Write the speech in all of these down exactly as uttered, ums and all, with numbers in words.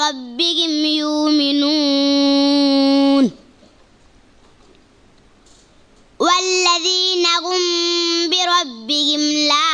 بربهم يؤمنون والذين هم بربهم لا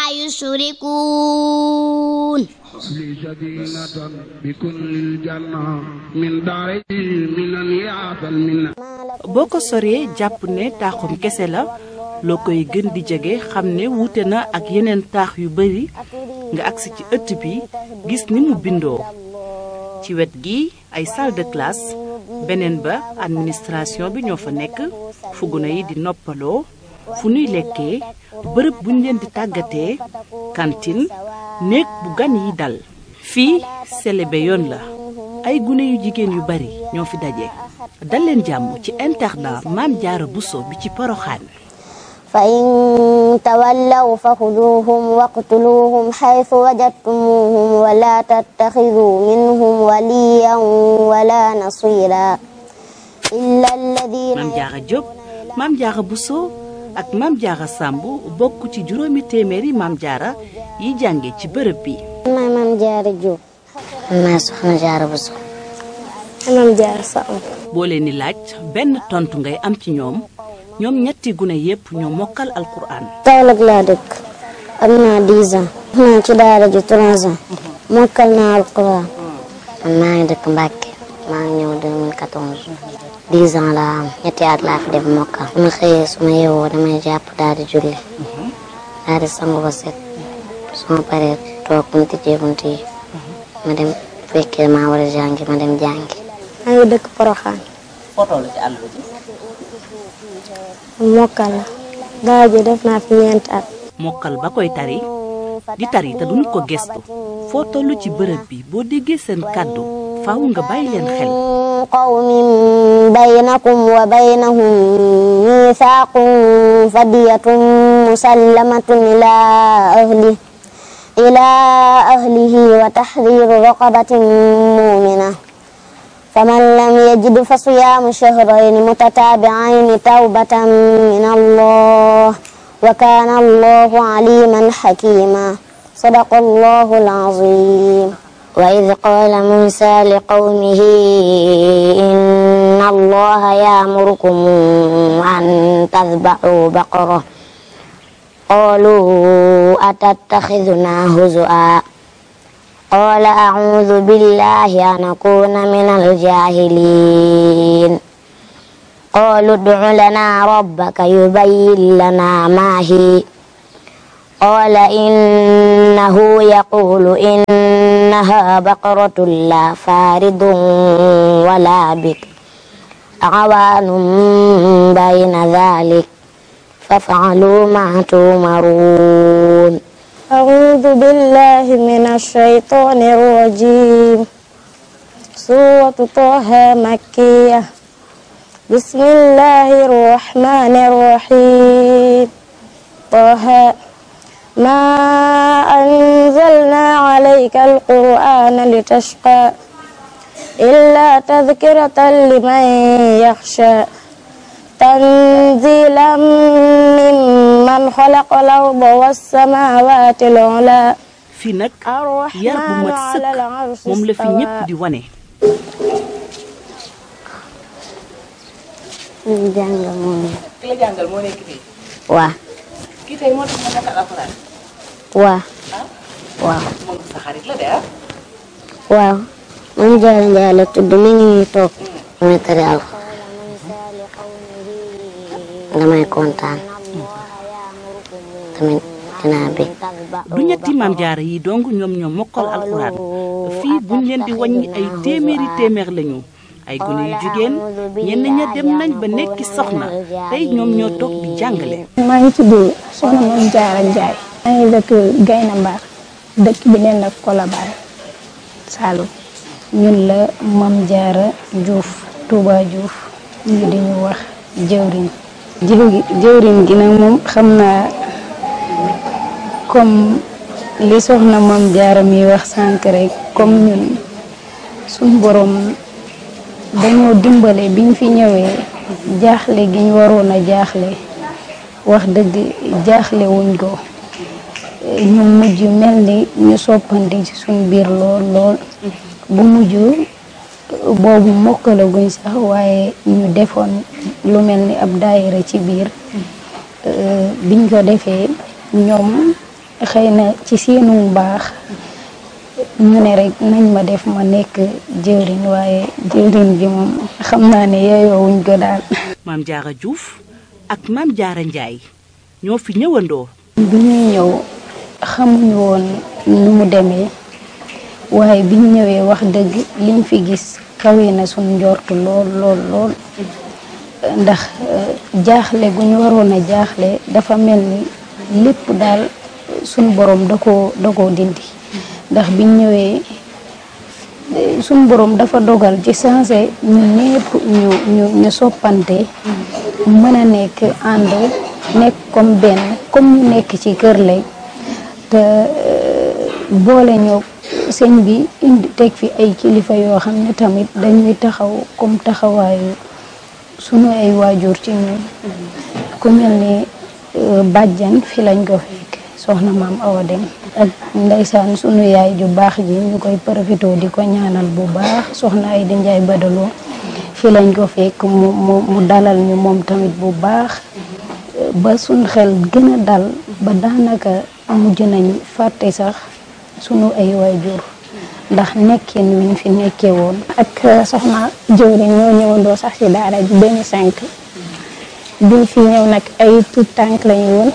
يشركون لي سكينة بكل الجنة من داري من يعطل منا boo ko soree jàpp ne taaxum kese la loo koy gën di jege xam ne wuute na ak yeneen taax yu bari nga agsi ci ëtt bi gis ni mu bindoo ci wet gi ay salle de classe beneen ba administration bi ñoo fa nekk fu gune yi di noppaloo fu nuy lekkee bërëb buñ leen di tàggatee cantine néeg bu gan yi dal fii selebe yoon la ay gune yu jigéen yu bari ñoo fi daje dal leen jàmm ci internat Maam Jaara Buso bi ci Poroxaan فإن تولوا فخذوهم واقتلوهم حيث وجدتموهم ولا تتخذوا منهم وليا ولا نصيرا إلا الذين Maam Jaara Jóob Maam Jaara Buso ak Maam Jaara Sàmb bokk ci juróomi téeméeri Maam Jaara yi jànge ci bërëb bi. maay Maam Jaara Jóob. maay Soxna Jaara Buso. Maam Jaara Sàmb. boo leen di laaj benn tontu ngay am ci ñoom ñoom ñetti gune yépp ñoo mokkal alquran. Kaolack laa dëkk am naa dix ans. naa ci daara ji trois ans. mokkal naa alquran. man maa ngi dëkk Mbàkke maa ngi ñëw deux mille quatorze. dix ans laa am ñetti at laa fi def mokkal. su ma xëyee su ma yeewoo damay jàpp daal di julli. daal di sangu ba set. su ma paree toog bu ñu tijjee bunt yi. ma dem fekkee maa war a jàngi ma dem jàngi. maa ngi dëkk Poroxaan. foto la ci àll bi. mokkal la. daara ji def naa fi ñeenti at. mokkal ba koy tari di tari te duñu ko gestu foo tollu ci bërëb bi boo déggee seen kàddu faaw nga bàyyi leen xel. qawmin baynakum wa baynahum miisaaqun fadiyatun musallamatun ilaa ahli ilaa ahlihi wa tahriiru raqabatin mu'mina faman lam yajid fa siyaamu shahrayni mutataabi'ayni tawbatan min Allah wa kaana Allahu aliiman hakiiman sadaqa Allahu al-aziim. وإذ قال موسى لقومه إن الله يأمركم أن تذبحوا بقرة قالوا أتتخذنا هزؤا قال أعوذ بالله أن أكون من الجاهلين قالوا ادع لنا ربك يبين لنا ما هي قال إنه يقول إنها بقرة لا فارض ولا بكر عوان بين ذلك فافعلوا ما تؤمرون. أعوذ بالله من الشيطان الرجيم. سورة طه مكية. بسم الله الرحمن الرحيم. طه ما أنزلنا عليك القرآن لتشقى إلا تذكرة لمن يخشى تنزيلا ممن خلق الأرض والسماوات العلى. fii nag yar bu mat sëkk moom la fi ñépp di wane. jàngal moom. ki la jàngal moo nekk fii. waaw. kii tey moo tax nga mokkal alxuraan. waaw. waaw. moom sa xarit la de ah. waaw. man Jaara Njaay la tudd mi ngi nii toog. muy tari alxuraan. damay kontaan. tamit dinaa bëgg. du ñetti Maam Jaara yi dong ñoom ñoo mokkal alxuraan fii buñ leen di wàññi ay téeméeri téeméer lañu. ay gune yu jigéen ñenn ña dem nañ ba nekki soxna tey ñoom ñoo toog di jàngale. maa ngi tudd Soxna Maam Jaara Njaay. maa ngi dëkk Gayna Mbar dëkk bi neen nag Colobane Saloum. ñun la Maam Jaara Juuf Touba Juuf ñu di ñu wax jëwriñ. jëwriñ gi nag moom xam naa comme li Soxna Maam Jaara mi wax sànq rek comme ñun suñ borom dañoo dimbale biñ fi ñëwee jaaxle gi ñu waroon a jaaxle wax dëgg jaaxle wuñ ko ñu mujj mel ni ñu soppandi ci suñ biir lool lool bu mujj boobu mokkalaguñ sax waaye ñu defoon lu mel ni ab daayira ci biir biñ ko defee ñoom xëy na ci seenu baax ñu ne rek nañ ma def ma nekk jëwriñ waaye jëwriñ bi moom xam naa ne yeeyoowuñ ko daal. Maam Jaara Diouf ak Maam Jaara Njaay ñoo fi ñëwandoo. bi ñuy ñëw xamuñu woon nu mu demee waaye biñ ñëwee wax dëgg liñ fi gis kawe na suñ njortu lool lool lool ndax jaaxle gu ñu waroon a jaaxle dafa mel ni lépp daal suñ borom da koo da koo dindi ndax biñ ñëwee suñ borom dafa dogal ci sensé ñu ñépp ñu ñu ñu soppante mën a nekk ànd nekk comme benn comme ñu nekk ci kër lay te boole ñoo sëñ bi indi teg fi ay kilifa yoo xam ne tamit dañuy taxaw comme taxawaayu sunu ay waajur ci ñun ku mel ni bàjjan fi lañ ko fekk soxna maam Awa Dem ak ndeysaan sunu yaay ju baax ji ñu koy profité di ko ñaanal bu baax soxna ay di njaay badaloo fi lañ ko fekk mu mu mu dalal ñu moom tamit bu baax ba suñ xel gën a dal ba daanaka mujj nañ fàtte sax sunu ay waajur ndax nekkin wiñ fi nekkee woon. ak soxna jëwriñ ñoo ñëwandoo sax ci daara ji deux mille cinq biñ fi ñëw nag ay tout tànk lañu woon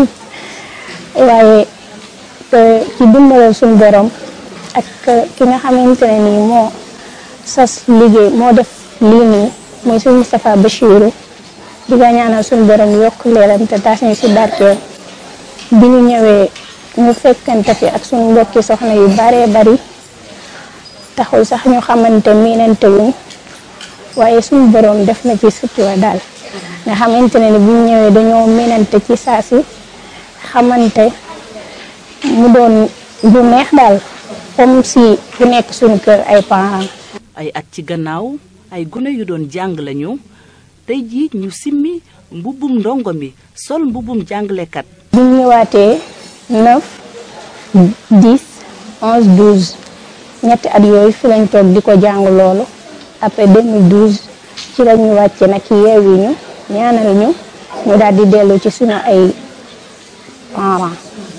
waaye ci dimbalal suñu borom ak ki nga xamante ne nii moo sas liggéey moo def lii nii mooy suñu Moustapha Bachirou di nga ñaanal suñu borom yokk leeram te taas ñu ci barkeel bi ñu ñëwee ñu fekkante fi ak suñu mbokki soxna yu baree bari taxul sax ñu xamante miinante wuñ waaye suñu borom def na ci sutura daal nga xamante ne ni bu ñu ñëwee dañoo miinante ci saa si xamante mu doon lu neex daal comme si ku nekk suñu kër ay parents. ay at ci gannaaw ay gune yu doon jàng lañu tey jii ñu simmi mbubbum ndongo mi sol mbubbum jàngalekat. bi ñu ñëwaatee neuf dix onze douze ñetti at yooyu fi lañ toog di ko jàng loolu après deux mille douze ci la ñu wàcce nag yeewi ñu ñaanal ñu ñu daal di dellu ci suñu ay parents.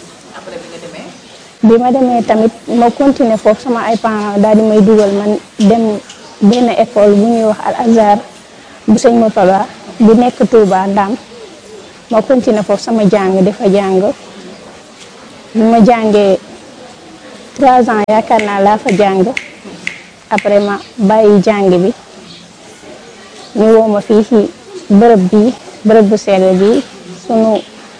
bi ma demee tamit ma continuer foofu sama ay parents daal di may dugal man dem benn école bu ñuy wax Al Azhar bu sëñ Murtada bu nekk Touba Ndam ma continuer foofu sama jàng dafa jàng bi ma jàngee trois ans yaakaar naa laa fa jàng après ma bàyyi jàng bi ñu woo ma fii ci bërëb bi bërëb bu sell bi sunu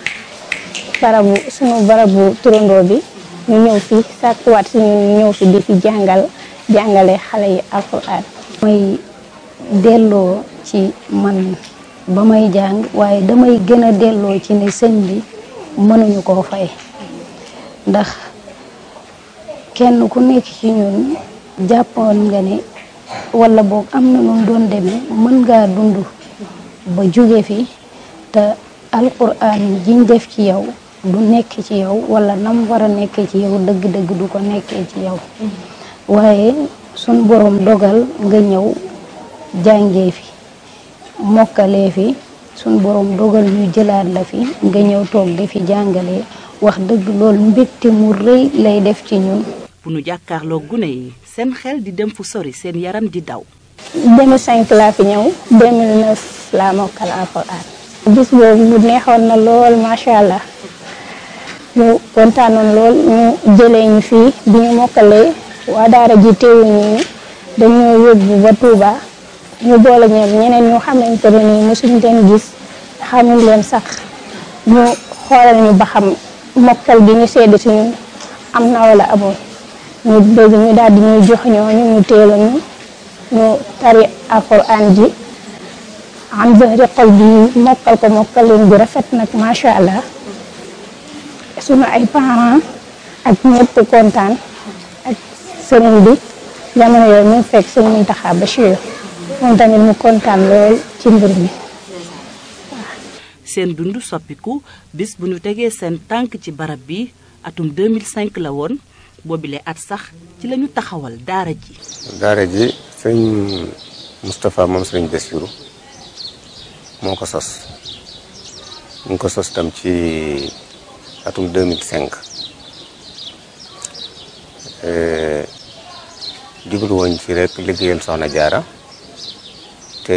barabu sunu barabu turandoo bi ñu ñëw fi sàkkuwaat si ñu ñëw fi di fi jàngal jàngale xale yi alxuraan may delloo ci man ba may jàng waaye damay gën a delloo ci ne sëñ bi mënuñu koo fay ndax kenn ku nekk ci ñun jàppoon nga ne wala boog am na nu doon demee mën ngaa dund ba jóge fi te alxuraan jiñ def ci yow du nekk ci yow wala nam war a nekkee ci yow dëgg-dëgg du ko nekkee ci yow waaye sun borom dogal nga ñëw jàngee fi mokkalee fi sun borom dogal ñu jëlaat la fi nga ñëw toog di fi jàngalee wax dëgg loolu mbégte mu rëy lay def ci ñun. bu nu jàkkaarloo gune yi seen xel di dem fu sori seen yaram di daw. deux mille cinq laa fi ñëw deux mille neuf laa mokkal alxuraan bis boobu mu neexoon na lool macha allah. ñu kontaanoon lool ñu jëlee ñu fii bi ñu mokkalee waa daara ji teewuñu ñu dañoo yóbbu ba Touba ñu boole ñoom ñeneen ñu xamante ne nii mosuñ leen gis xamuñ leen sax ñu xoolal ñu ba xam mokkal bi ñu sedd si ñun am na wala amul ñu dégg ñu daal di ñuy jox ñooñu ñu teelu ñu ñu tari alxuraan ji am zahri xol bi mokkal ko mokkal leen bu rafet nag macha allah. sunu ay parents ak ñëpp kontaan ak sëriñ bi jamono yooyu mu fekk sëriñ Mountakha Bachir moom tamit mu kontaan lool ci mbir mi. seen dund soppiku bis bu ñu tegee seen tànk ci barab bi atum deux mille cinq la woon boobile at sax ci lañu taxawal daara ji. daara ji sëñ Moustapha moom sëñ Bassirou moo ko sos ñu ngi ko sos tam ci atum deux mille cinq jublu woon ci rek liggéeyal Soxna Jaara te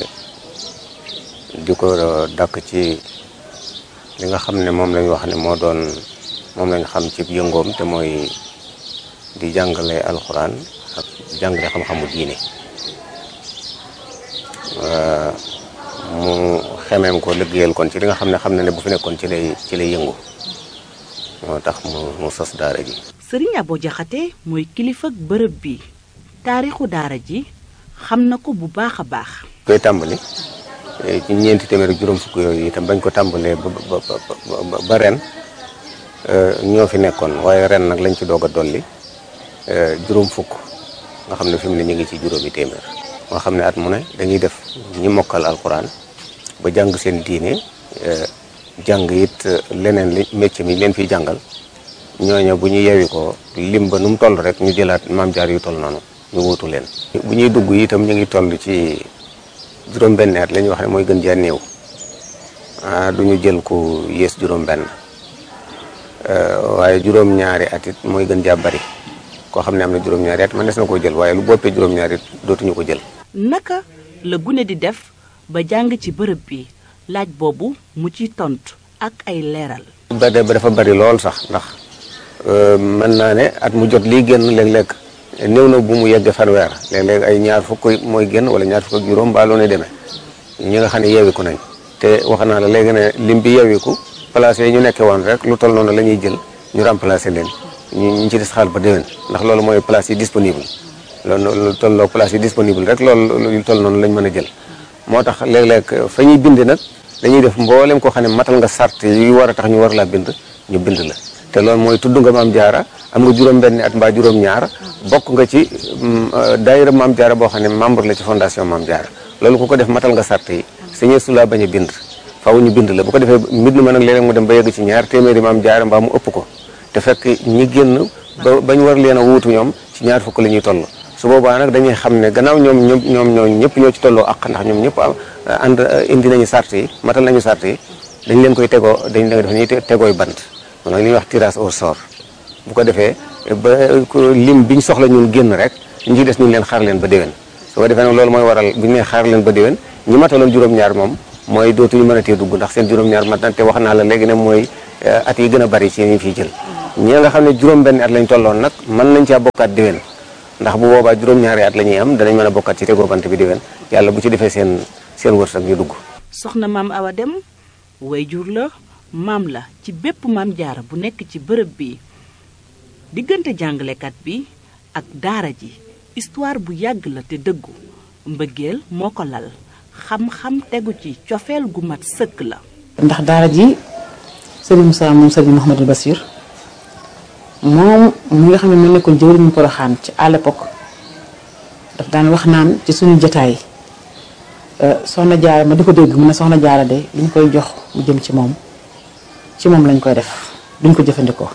di ko dàkk ci li nga xam ne moom lañ wax ne moo doon moom lañ xam ci yëngoom te mooy di jàngale alxuraan ak jàngale xam-xamu diine mu xemeem ko liggéeyal kon ci li nga xam ne xam na ne bu fi nekkoon ci lay ci lay yëngu moo tax mu mu sos daara ji. Sëriñ Abo Jaxate mooy kilifa bërëb bi taarixu daara ji xam na ko bu baax a baax. koy tàmbali ci ñeenti téeméer ak juróom fukk yooyu itam bañ ko tàmbalee ba ba ba ba ren ñoo fi nekkoon waaye ren nag lañ ci doog a dolli juróom fukk nga xam ne fi mu ne ñu ngi ci juróomi téeméer. moo xam ne at mu ne dañuy def ñi mokkal alxuraan ba jàng seen diine jàng it leneen li métier mi leen fiy jàngal ñooña bu ñu yewi ko lim ba nu mu toll rek ñu jëlaat maam jaar yu toll noonu ñu wuutu leen. bu ñuy dugg itam ñu ngi toll ci juróom-benn at la ñuy wax ne mooy gën jaa néew ah du ñu jël ku yées juróom-benn waaye juróom-ñaari at it mooy gën jaa bari koo xam ne am na juróom-ñaari at man des na koo jël waaye lu boppee juróom-ñaari it dootuñu ko jël. naka la gune di def ba jàng ci bërëb bi laaj boobu mu ci tontu ak ay leeral. ba de ba dafa bari lool sax ndax mën naa ne at mu jot lii génn léeg-léeg néew na bu mu yegg fanweer léeg-léeg ay ñaar fukk mooy génn wala ñaar fukk ak juróom ba loo ne demee ñi nga xam ne yeewiku nañ te wax naa la léegi ne lim bi yeewiku place yi ñu nekkee woon rek lu toll noonu la ñuy jël ñu remplacer leen ñu ñu ci des xaal ba déwén ndax loolu mooy place yi disponible loolu lu tolloo place yi disponible rek loolu lu toll noonu lañ mën a jël moo tax léeg-léeg fa ñuy bind nag dañuy def mboolem koo xam ne matal nga sart yi war a tax ñu war laa bind ñu bind la te loolu mooy tudd nga maam jaara am nga juróom-benni at mbaa juróom-ñaar bokk nga ci daayira maam jaara boo xam ne membre la ci fondation maam jaara loolu ku ko def matal nga sart yi sañee su laa bañ a bind faaw ñu bind la bu ko defee mbind ma nag léeg-léeg mu dem ba yegg ci ñaar téeméeri maam jaara mbaa mu ëpp ko te fekk ñi génn ba bañ war leen a wuutu ñoom ci ñaar fukk la ñuy toll su boobaa nag dañuy xam ne gannaaw ñoom ñoom ñoom ñoo ñëpp ñoo ci tolloo ak ndax ñoom ñëpp ànd indi nañu sart yi matal nañu sart yi dañ leen koy tegoo dañ leen def ñuy tegooy bant mooy li ñuy wax tirage au sort bu ko defee ba lim biñ soxla ñun génn rek ñu ci des ñu leen xaar leen ba déwén su ko defee nag loolu mooy waral bu ñu nee xaar leen ba déwén ñi mataloon juróom-ñaar moom mooy dootuñu mën a tee dugg ndax seen juróom-ñaar mat na te wax naa la léegi ne mooy at yi gën a bari ci ñu fiy jël ñi nga xam ne juróom-benn at lañ tolloon nag mën nañ caa bokkaat déwén ndax bu boobaa juróom-ñaari at la ñuy am danañ mën a bokkaat ci tegoo bant bi déwén yàlla bu ci defee seen seen wërsëg ñu dugg. soxna maam Awa Dem wayjur la maam la ci bépp maam jaara bu nekk ci bërëb bi diggante jàngalekat bi ak daara ji histoire bu yàgg la te dëggu mbëggeel moo ko lal xam-xam tegu ci cofeel gu mat sëkk la. ndax daara ji sëriñ Moussa moom sëriñ Mouhamadou Bassir moom mi nga xam ne moo nekkoon jëwriñu Poroxaan ci à l'époque daf daan wax naan ci suñu jotaay soxna jaara ma di ko dégg mu ne soxna jaara de duñ koy jox mu jëm ci moom ci moom lañ koy def duñ ko jëfandikoo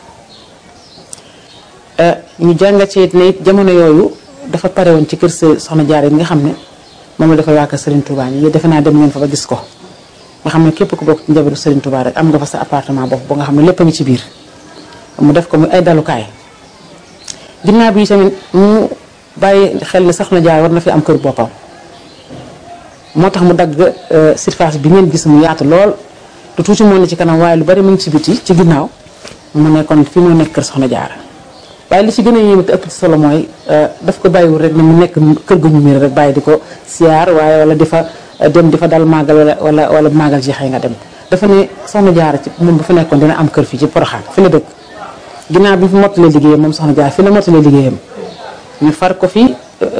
ñu jàngat ci it ne it jamono yooyu dafa pare woon ci kër soxna jaara yi nga xam ne moom la dafa waa kër Serigne Touba ñi defe naa dem ngeen fa ba gis ko nga xam ne képp ku bokk ci njabootu Serigne Touba rek am nga fa sa appartement bopp ba nga xam ne lépp a ngi ci biir mu def ko muy ay dalukaay ginnaaw bi tamit mu bàyyi xel ne soxna jaara war na fi am kër boppam moo tax mu dagg surface bi ngeen gis mu yaatu lool te tuuti moo ne ci kanam waaye lu bari mu ngi ci biti ci ginnaaw mu nekkoon fi moo nekk kër soxna jaara waaye li ci gën a yéeme te ëpp ci solo mooy daf ko bàyyiwul rek ne mu nekk kër gu ñu miir rek bàyyi di ko siyaar waaye wala di fa dem di fa dal màggal wala wala wala màggal jeexee nga dem dafa ne soxna jaara ci moom bu fa nekkoon dina am kër fii ci Poroxaan fi la dëkk ginnaaw bi fi mottalee liggéeyam moom soxna jaara fi la mottalee liggéeyam ñu far ko fi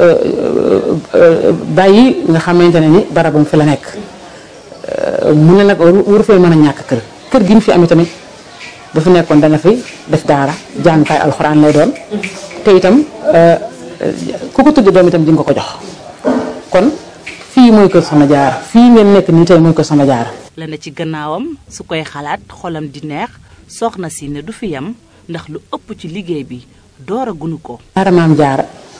bàyyi nga xamante ne ni barabam fi la nekk mu ne nag waru fay mën a ñàkk kër kër gi ñu fi amee tamit bu fi nekkoon dana fi def daara jàngukaay alxuraan lay doon te itam ku ko tudd doom itam di nga ko jox kon fii mooy kër soxna jaara fii ngeen nekk nii tey mooy kër soxna jaara la ne ci gannaawam su koy xalaat xolam di neex soxna si ne du fi yam ndax lu ëpp ci liggéey bi door a gunu ko daara maam jaara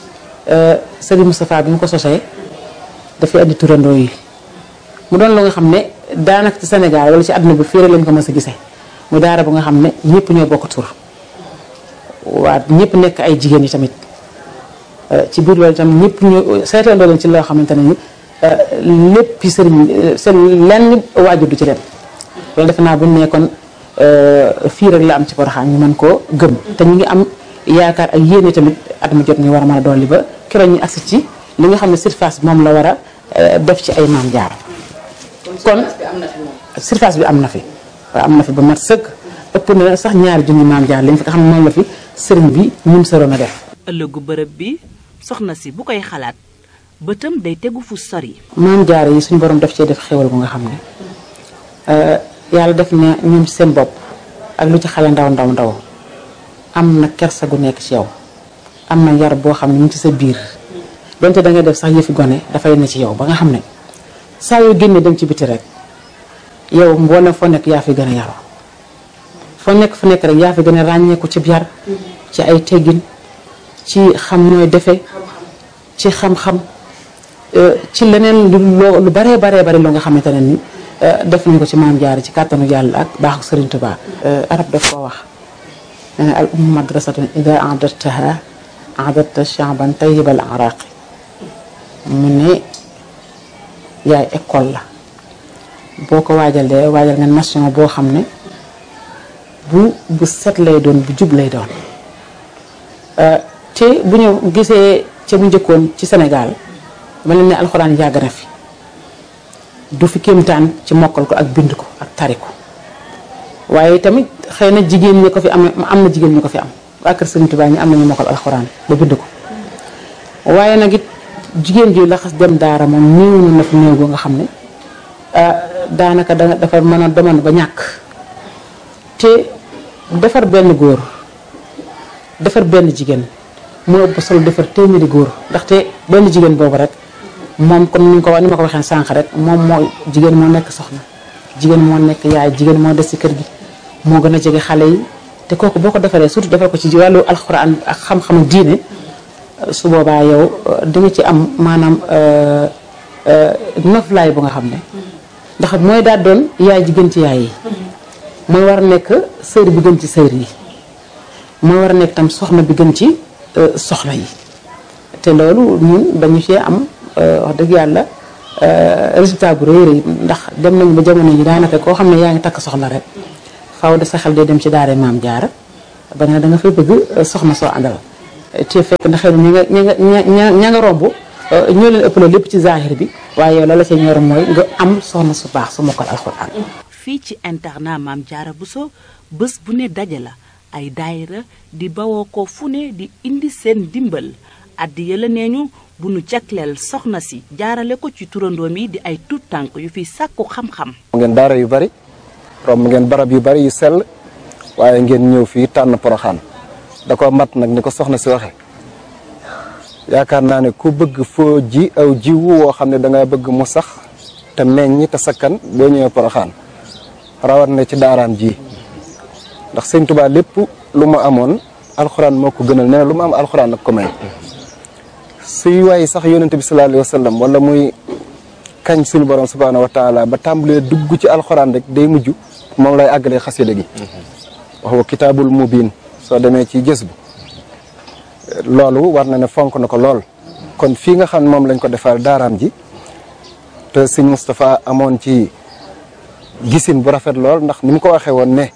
Serigne Moustapha bi mu ko sosee dafay andi turandoo yi mu doon lu nga xam ne daanaka ci Sénégal wala ci àdduna bi fii rek lañ ko mës a gisee mu daara bu nga xam ne ñëpp ñoo bokk tur waa ñëpp nekk ay jigéen yi tamit ci biir loolu itam ñëpp ñu seetandoo leen ci loo xamante ne ni lépp sëriñ seen lenn waajur du ci dem loolu defe naa bu ñu nekkoon fii rek la am ci Porokhane ñu mën koo gëm te ñu ngi am yaakaar ak yéene tamit at mu jot ñu war a mën a dolli ba keroog ñu agsi ci li nga xam ne surface bi moom la war a def ci ay Maam Jaara kon surface bi am na fi waaw am na fi ba mat sëkk ëpp na sax ñaari junni Maam Jaara lañ fi nga xam ne moom la fi sëriñ bi ñum saroon a def. ëllëgu bërëb bi soxna si bu koy xalaat bëtam day tegu fu sori. Maam Jaara yi suñu borom def cee def xéwal bu nga xam ne yàlla def na ñoom seen bopp ak lu ci xale ndaw ndaw ndaw am na kersa gu nekk ci yow am na yar boo xam ne mu ci sa biir donte da ngay def sax yëfi gone dafay ne ci yow ba nga xam ne saa yoo génnee dem ci biti rek yow mboolem foo nekk yaa fi gën a yaroo foo nekk fu nekk rek yaa fi gën a ràññeeku ci yar ci ay teggin ci xam nooy defe ci xam-xam ci leneen lu lu baree baree bari loo nga xamante ne ni def nañ ko ci Maam Jaara ci kàttanu yàlla ak baaxu Sëriñ Tuubaa arab daf koo wax nee na al ummu madrasatun ida a'dadtaha a'dadta sha'ban tayyibal araqi mu ne yaay école la boo ko waajalee waajal nga nation boo xam ne bu bu set lay doon bu jub lay doon te bu ñu gisee ca bu njëkkoon ci Sénégal ma leen ne alxuraan yàgg na fi du fi kéemtaan ci mokkal ko ak bind ko ak tari ko waaye tamit xëy na jigéen ñi ko fi am am na jigéen ñi ko fi am waa kër Sëriñ Tuubaa ñi am nañu mokkal alxuraan ba bind ko waaye nag it jigéen ji laxas dem daara moom néew na fi néew goo nga xam ne daanaka da dafa mën a demoon ba ñàkk te defar benn góor defar benn jigéen moo ëpp solo defar téeméeri góor ndaxte benn jigéen boobu rek moom comme ni nga ko wax ni ma ko waxee sànq rek moom moo jigéen moo nekk soxna jigéen moo nekk yaay jigéen moo des ci kër gi moo gën a jege xale yi te kooku boo ko defaree surtout defar ko ci wàllu alxuraan ak xam-xamu diine su boobaa yow di nga ci am maanaam noflaay bu nga xam ne ndax mooy daal doon yaay ji gën ci yaay yi mooy war a nekk sër bi gën ci sër yi mooy war a nekk tam soxna bi gën ci soxna yi te loolu ñun dañu cee am wax dëgg yàlla résultat bu rëy rëy ndax dem nañu ba jamono yi daanaka koo xam ne yaa ngi takk soxna rek faaw de sa xel day dem ci daara Maam Jaara ba nga da nga fay bëgg soxna soo àndal te fekk na xëy na ña nga ña nga ña nga romb ñoo leen ëpp lépp ci zahir bi waaye yow la la ca ñor mooy nga am soxna su baax su mokkal alxuraan. fii ci internat Maam Jaara Bousso bés bu ne daje la ay daayira di bawoo ko fu ne di indi seen dimbal addi yëla nee ñu bu nu jagleel soxna si jaarale ko ci turandoom yi di ay tuut tànk yu fi sàkku xam-xam. ngeen daara yu bari romb ngeen barab yu bari yu sell waaye ngeen ñëw fii tànn Porokhane da ko mat nag ni ko soxna si waxe yaakaar naa ne ku bëgg foo ji aw jiwu woo xam ne danga bëgg mu sax te meññ te sakkan boo ñëwee Porokhane rawat na ci daaraam ji ndax Sëñ Tuubaa lépp lu mu amoon alxuraan moo ko gënal nee na lu mu am alxuraan nag ko may suy waay sax yonente bi sallallahu alayhi wa sallam wala muy kañ suñu borom subhaanahu wa taala ba tàmbalee dugg ci alxuraan rek day mujj moom lay àggalee xasida gi wax wa kitaabul mubiin soo demee ci jës bu loolu war na ne fonk na ko lool kon fii nga xam ne moom lañ ko defal daaraam ji te sëñ Moustapha amoon ci gisin bu rafet lool ndax ni mu ko waxee woon ne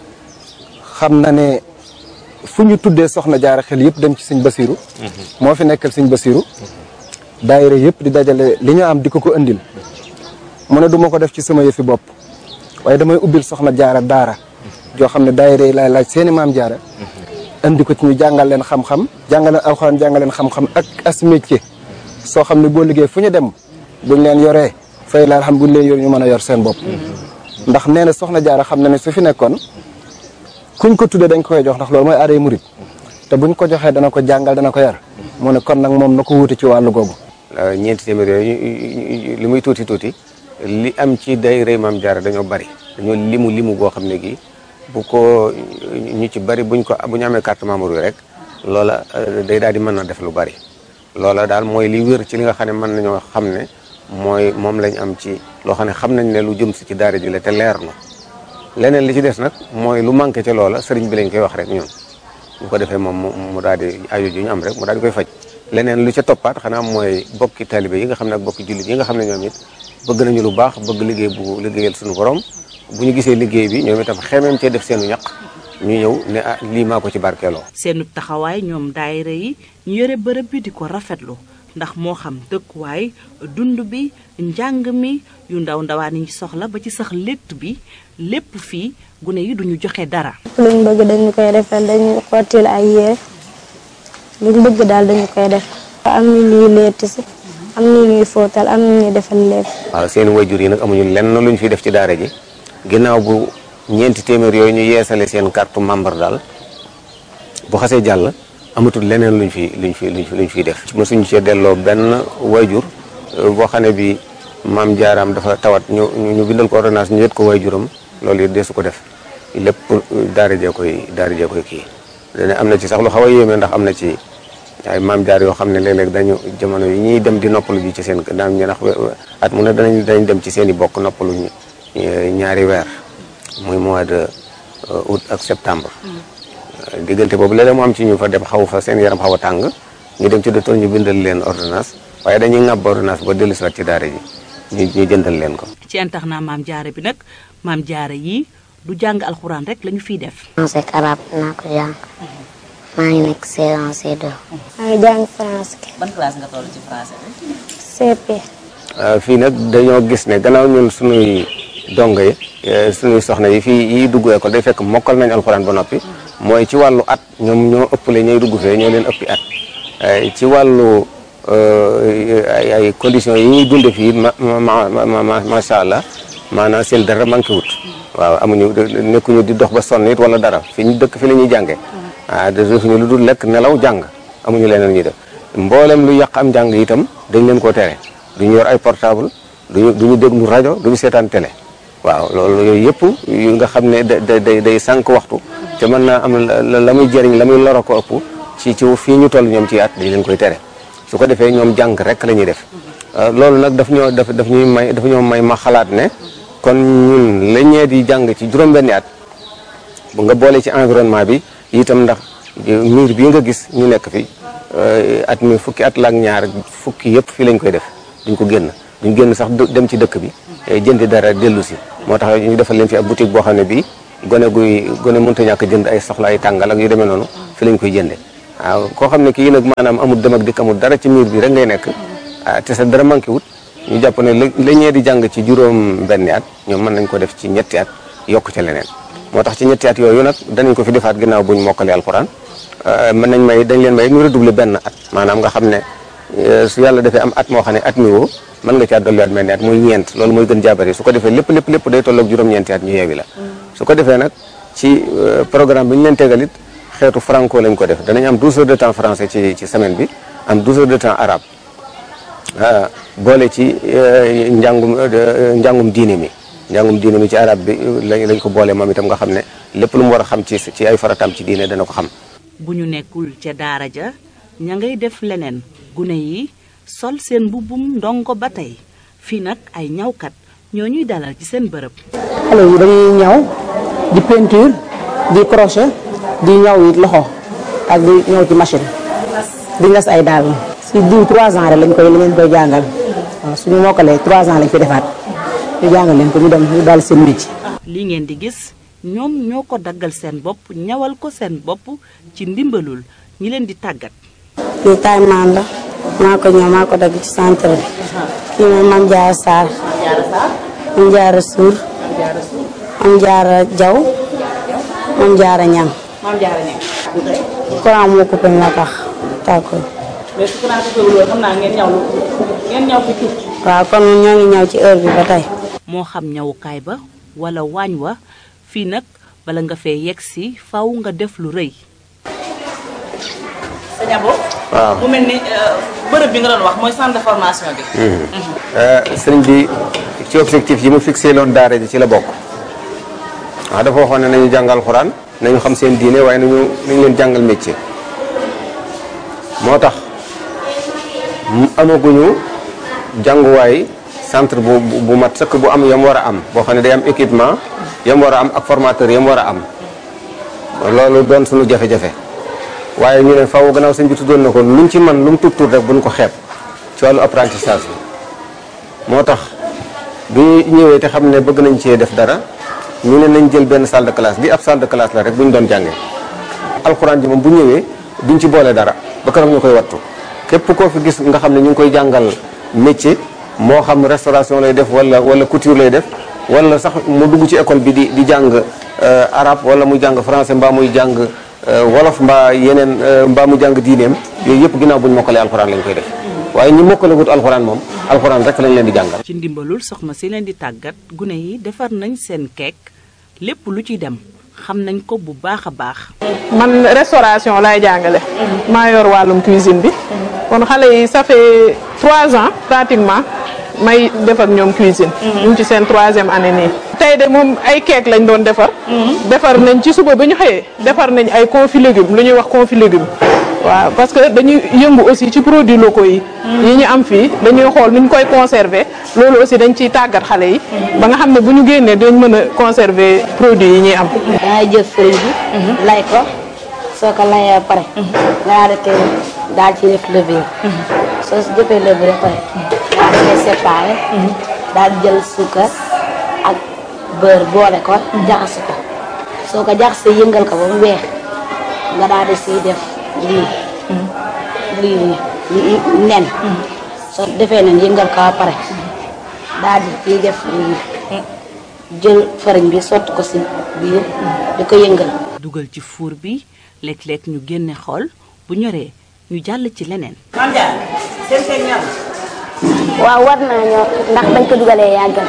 xam na ne fu ñu tuddee soxna jaara xel yëpp dem ci sëñ Basiru moo fi nekkal sëñ Basiru daayira yëpp di dajale li ñu am di ko ko indil mu ne du ma ko def ci sama yëfi bopp waaye damay ubbil soxna jaara daara joo xam ne daayira yi laay laaj seeni maam jaara indi ko ci ñu jàngal leen xam-xam jàngal leen alxuraan jàngal leen xam-xam ak as métier soo xam ne boo liggéey fu ñu dem buñ leen yoree fay la xam buñ leen yor ñu mën a yor seen bopp ndax nee na soxna jaara xam na ne su fi nekkoon kuñ ko tuddee dañ koy jox ndax loolu mooy aaday murit te buñ ko joxee dana ko jàngal dana ko yar mu ne kon nag moom na ko wuute ci wàllu googu. ñeenti téeméer yooyu li muy tuuti tuuti li am ci daayira Maam Jaara dañoo bari dañoo limu limu goo xam ne gi bu ko ñu ci bari buñ ko bu ñu amee carte membre yi rek loola day daal di mën na def lu bari loola daal mooy li wér ci li nga xam ne mën nañoo xam ne mooy moom lañ am ci loo xam ne xam nañ ne lu jëm si ci daara ji la te leer na leneen li ci des nag mooy lu manqué ci loola sëriñ bi lañ koy wax rek ñun bu ko defee moom mu daal di aju ju ñu am rek mu daal di koy faj leneen lu ca toppaat xanaa mooy bokki talibé yi nga xam ne ak bokki jullit yi nga xam ne ñoom it bëgg nañu lu baax bëgg liggéey bu liggéeyal suñu borom bu ñu gisee liggéey bi ñoom itam xemeem cee def seenu ñaq ñu ñëw ne ah lii maa ko ci barkeeloo. seenu taxawaay ñoom daayira yi ñu yore bërëb bi di ko rafetlu ndax moo xam dëkkuwaay dund bi njàng mi yu ndaw ndawaan yi soxla ba ci sax létt bi lépp fii gune yi duñu joxe dara. luñ bëgg dañu koy defal dañu xottil ay yére luñ bëgg daal dañu koy def. am na ñuy letti si am na ñuy fóotal am na ñuy defal lépp. waaw seen wayjur yi nag amuñu lenn luñ fi def ci daara ji ginnaaw bu ñeenti téeméer yooyu ñu yeesale seen carte membre daal bu xasee jàll amatul leneen luñ fi luñ fi luñ fi luñ fiy def. mosuñu cee delloo benn wayjur boo xam ne bi maam jaaraam dafa tawat ñu ñu bindal ko ordonnance ñu yët ko wayjuram loolu it deesu ko def lépp daara jee koy daara jee koy kii. dane am na ci sax lu xaw a yéeme ndax am na ci ay maam jaar yoo xam ne léeg-léeg dañu jamono yi ñuy dem di noppalu ji ci seen daan ñu ndax at mu ne danañ danañ dem ci seen i bokk noppalu ñaari weer muy mois de août ak septembre. diggante boobu léeg-léeg mu am ci ñu fa dem xaw fa seen yaram xaw a tàng ñu dem ci docteur ñu bindal leen ordonnance waaye dañuy ŋàbb ordonnance ba dellu si waat ci daara ji ñu ñu jëndal leen ko. ci internat maam jaara bi nag maam jaara yi du jàng alxuraan rek lañu fiy def. français ak arabe naa ko jàng maa ngi nekk C un C deux. maa ngi jàng français. ban classe nga toll ci français bi. C P. fii nag dañoo gis ne gannaaw ñun suñuy dongo yi suñuy soxna yi fii yi dugg école day fekk mokkal nañ alxuraan ba noppi mooy ci wàllu at ñoom ñoo ëppale ñooy dugg fee ñoo leen ëppi at ci wàllu ay ay conditions yi ñuy dunde fii ma ma macha allah maanaam seen dara manqué wut waaw amuñu nekkuñu di dox ba sonn it wala dara fi ñu dëkk fi la ñuy jàngee ah defuñu lu dul lekk nelaw jàng amuñu leneen ñuy def mboolem lu yàq am jàng itam dañ leen koo tere duñu yor ay portable duñu duñu déglu rajo duñu seetaan télé waaw loolu yooyu yëpp yu nga xam ne da day day sànq waxtu te mën naa am la muy jëriñ la muy loro ko ëpp ci ci fii ñu toll ñoom ci at dañ leen koy tere su ko defee ñoom jàng rek la ñuy def loolu nag daf ñoo daf daf ñuy may daf ñoo may ma xalaat ne kon ñun la ñee di jàng ci juróom-benni at bu nga boole ci environnement bi itam ndax miir bii nga gis ñu nekk fi at mi fukki at la ak ñaar fukki yëpp fii lañ koy def duñ ko génn duñ génn sax dem ci dëkk bi jëndi dara dellu si moo tax ñu defal leen fi ab boutique boo xam ne bii gone guy gone mënta ñàkk jënd ay soxla ay tàngal ak yu demee noonu fi lañ koy jënde waaw koo xam ne kii nag maanaam amul dem ak dikk amul dara ci miir bi rek ngay nekk te sa dara manqué wut ñu jàpp ne la ñee di jàng ci juróom benni at ñoom mën nañ ko def ci ñetti at yokk ca leneen moo tax ci ñetti at yooyu nag danañ ko fi defaat ginnaaw buñ mokkalee alxuraan mën nañ may dañ leen may ñu redoubler benn at maanaam nga xam ne su yàlla defee am at moo xam ne at mi woo mën nga caa dolliwaat mel ni at muy ñeent loolu mooy gën jaabari su ko defee lépp lépp lépp day tolloog juróom-ñeenti at ñu yeewi la su ko defee nag ci programme bi ñu leen tegal it xeetu franco lañ ko def danañ am douze heures de temps français ci ci semaine bi am douze heures de temps arabe boole ci njàngum njàngum diine mi njàngum diine mi ci arabe bi lañ lañ ko boole moom itam nga xam ne lépp lu mu war a xam ci ci ay farataam ci diine dana ko xam. bu ñu nekkul ca daara ja ña ngay def leneen gune yi sol seen mbubbum ndongo ba tey fii nag ay ñawkat ñoo ñuy dalal ci seen bërëb. xale yi dañuy ñaw di peinture di crochet di ñaw it loxo ak di ñaw ci machine di ngas ay daal si diw trois ans rek lañ koy lañ koy jàngal waaw suñu mokkalee trois ans lañ fi defaat ñu jàngal leen ko ñu dem ñu daal seen métier. li ngeen di gis ñoom ñoo ko daggal seen bopp ñawal ko seen bopp ci ndimbalul ñi leen di tàggat. kii taay maan la maa ko ñëw maa ko dagg ci centre bi kii mooy Mame Diarra Sarr Mame Diarra Sour Mame Diarra Diaw Mame Diarra Niang courant moo coupé moo tax tàkkul waaw kon ñoo ngi ñëw ci heure bi ba tey moo xam ñawukaay ba wala waañ wa fii nag bala nga fee yegg si faw nga def lu rëy. waaw mu mel ni bërëb bi nga doon wax mooy centre de formation bi. sëriñ bi ci objectif yi mu fixé loon daara ji ci la bokk waaw dafa waxoon ne nañu jàngal alxuraan nañu xam seen diine waaye nañu nañu leen jàngal métier moo tax amaguñu jànguwaay centre bu bu mat sëkk bu am yam war a am boo xam ne day am équipement yam war a am ak formateur yam war a am loolu doon suñu jafe-jafe waaye ñu ne faaw gannaaw sëñ bi tuddoon na ko luñ ci man lu mu tuut tuut rek buñ ko xeeb ci wàllu apprentissage bi moo tax bi ñëwee te xam ne bëgg nañ cee def dara ñu ne nañ jël benn salle de classe bi ab salle de classe la rek bu ñu doon jàngee alxuraan ji moom bu ñëwee duñ ci boole dara ba keroog ñu koy wattu képp koo fi gis nga xam ne ñu ngi koy jàngal métier moo xam restauration lay def wala wala couture lay def wala sax mu dugg ci école bi di di jàng arabe wala muy jàng français mbaa muy jàng wolof mbaa yeneen mbaa mu jàng diineem yooyu yëpp ginnaaw bu ñu mokkalee alxuraan lañ koy def waaye ñi mokkale wut alxuraan moom alxuraan rek lañ leen di jàngal. ci ndimbalul soxna si leen di tàggat gune yi defar nañ seen keek lépp lu ci dem xam nañ ko bu baax a baax. man restauration laay jàngale. maa yor wàllum cuisine bi. kon xale yi ça fait trois ans pratiquement may def ak ñoom cuisine. ñu ngi ci seen troisième année nii. tey de moom ay keek lañ doon defar. defar nañ ci suba ba ñu xëyee defar nañ ay confit légumes lu ñuy wax confit légumes. waaw parce que dañuy yëngu aussi ci produits locaux yi. yi ñu am fii dañuy xool nu ñu koy conserver loolu aussi dañ ciy tàggat xale yi. ba nga xam ne bu ñu génnee dañ mën a conserver produits yi ñuy am. dangay jël farine bi. lay ko soo ko layee ba pare. nga daal di koy daal ci def levure. soo si jëfee levure ba pare. daal di koy séparé. daal di jël suukar ak beurre boole ko. jaxase ko soo ko jaxasee yëngal ko ba mu weex nga daal di siy def. lii lii lii nen soo defee nen yëngal ko ba pare daal di ciy def lii jël farine bi sotti ko si biir di ko yëngal. dugal ci four bi léeg-léeg ñu génne xool bu ñoree ñu jàll ci leneen. waaw war naa ñor ndax bañ ko dugalee yàggal.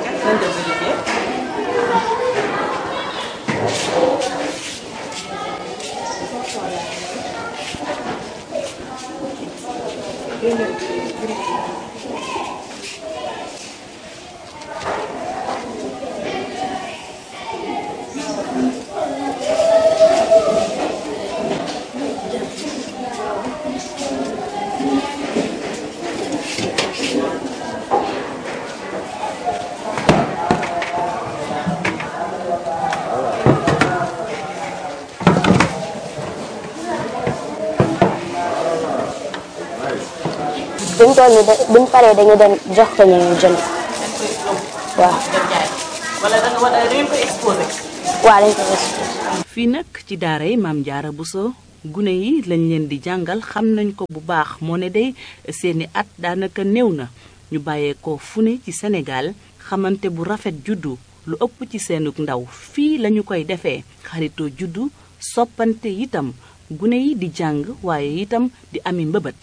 buñ toll nii buñ paree dañu dem jox ko ñu jënd waaw. wala da nga war a dañ ko exposé. waaw dañ ko exposé. fii nag ci daara yi Maam Jaara Buso gune yi lañ leen di jàngal xam nañ ko bu baax moo ne day seeni at daanaka néew na ñu bàyyeekoo fu ne ci Sénégal xamante bu rafet juddu lu ëpp ci seenug ndaw fii lañu koy defee xaritoo juddu soppante itam gune yi di jàng waaye itam di ami mbëbët.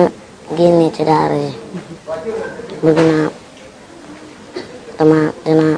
génne ci daara yi bëgg naa dama dina